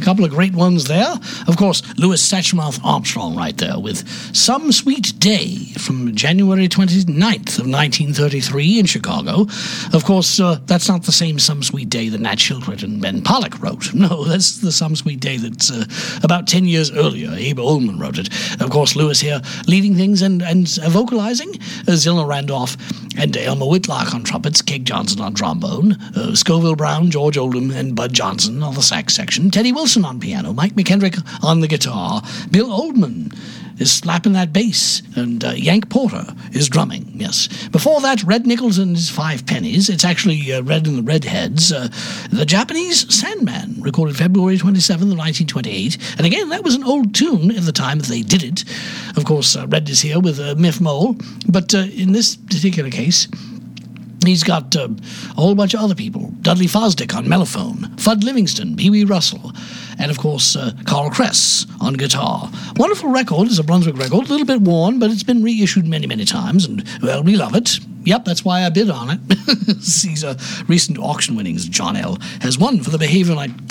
couple of great ones there. Of course, Louis Satchmouth Armstrong right there with Some Sweet Day from January 29th of 1933 in Chicago. Of course, that's not the same Some Sweet Day that Nat Schildred and Ben Pollack wrote. No, that's the Some Sweet Day that's about 10 years earlier. Abe Oldman wrote it. Of course, Louis here leading things and vocalizing. Zillah Randolph and Elmer Whitlock on trumpets, Keg Johnson on trombone, Scoville Brown, George Oldham, and Bud Johnson on the sax section, Teddy Wilson on piano, Mike McKendrick on the guitar, Bill Oldman is slapping that bass, and Yank Porter is drumming, yes. Before that, Red Nichols and his Five Pennies. It's actually Red and the Redheads. The Japanese Sandman, recorded February 27th of 1928. And again, that was an old tune at the time that they did it. Of course, Red is here with Miff Mole, but in this particular case, he's got a whole bunch of other people. Dudley Fosdick on mellophone, Fudd Livingston, Pee Wee Russell, and of course Carl Kress on guitar. Wonderful record. It's a Brunswick record, a little bit worn, but it's been reissued many, many times, and well, we love it. Yep, that's why I bid on it. These recent auction winnings John L. has won for the Behavior Night